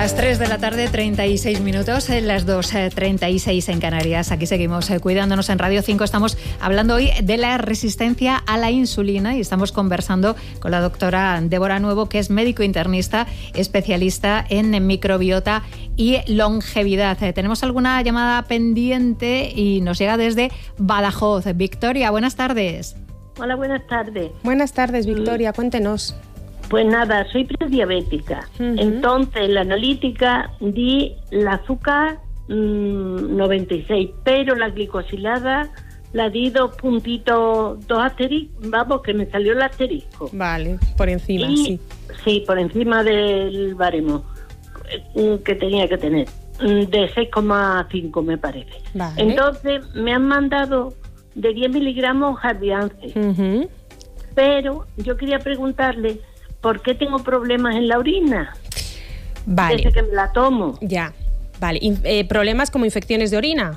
Las 3 de la tarde, 36 minutos, las 2:36 en Canarias. Aquí seguimos cuidándonos en Radio 5. Estamos hablando hoy de la resistencia a la insulina y estamos conversando con la doctora Débora Nuevo, que es médico internista, especialista en microbiota y longevidad. Tenemos alguna llamada pendiente y nos llega desde Badajoz. Victoria, buenas tardes. Hola, buenas tardes. Buenas tardes, Victoria, cuéntenos. Pues nada, soy prediabética. Entonces, la analítica di el azúcar 96, pero la glicosilada la di 2 puntitos, 2 asteriscos, vamos, que me salió el asterisco. Vale, por encima, sí. Sí, por encima del baremo que tenía que tener, de 6,5 me parece. Vale. Entonces, me han mandado de 10 miligramos Jardiance. Pero yo quería preguntarle, ¿por qué tengo problemas en la orina? Vale. Desde que me la tomo. Ya, vale. ¿Problemas como infecciones de orina?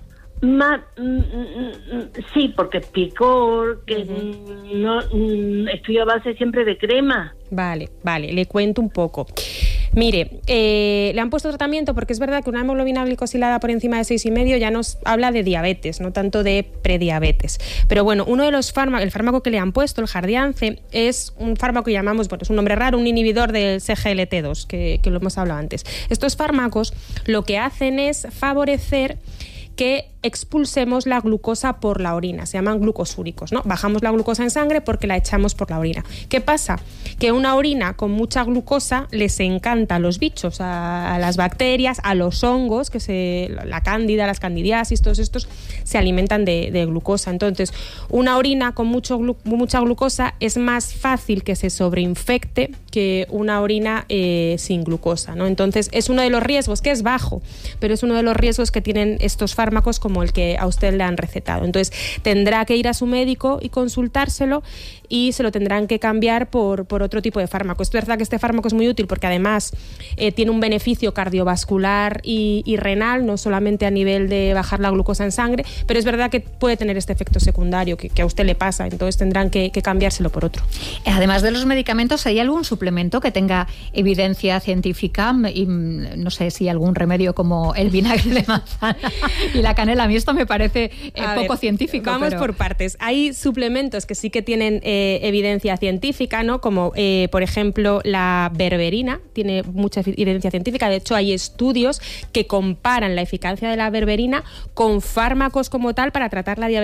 Sí, porque es picor, que no estoy a base siempre de crema. Vale, le cuento un poco. Mire, le han puesto tratamiento porque es verdad que una hemoglobina glicosilada por encima de 6,5 ya nos habla de diabetes, no tanto de prediabetes. Pero bueno, uno de los fármacos, el fármaco que le han puesto, el Jardiance, es un fármaco que llamamos, bueno, es un nombre raro, un inhibidor del CGLT2, que lo hemos hablado antes. Estos fármacos lo que hacen es favorecer que expulsemos la glucosa por la orina, se llaman glucosúricos, ¿no? Bajamos la glucosa en sangre porque la echamos por la orina. ¿Qué pasa? Que una orina con mucha glucosa les encanta a los bichos, a las bacterias, a los hongos, la cándida, las candidiasis, todos estos se alimentan de glucosa. Entonces, una orina con mucha glucosa es más fácil que se sobreinfecte que una orina sin glucosa, ¿no? Entonces, es uno de los riesgos, que es bajo, pero es uno de los riesgos que tienen estos fármacos como el que a usted le han recetado. Entonces, tendrá que ir a su médico y consultárselo y se lo tendrán que cambiar por otro tipo de fármaco. Es verdad que este fármaco es muy útil porque además tiene un beneficio cardiovascular y renal, no solamente a nivel de bajar la glucosa en sangre, pero es verdad que puede tener este efecto secundario que a usted le pasa, entonces tendrán que cambiárselo por otro. Además de los medicamentos, ¿hay algún suplemento que tenga evidencia científica? Y no sé si algún remedio como el vinagre de manzana y la canela. A mí esto me parece poco científico. Vamos por partes. Hay suplementos que sí que tienen evidencia científica, ¿no? Como, por ejemplo, la berberina tiene mucha evidencia científica. De hecho, hay estudios que comparan la eficacia de la berberina con fármacos como tal para tratar la diabetes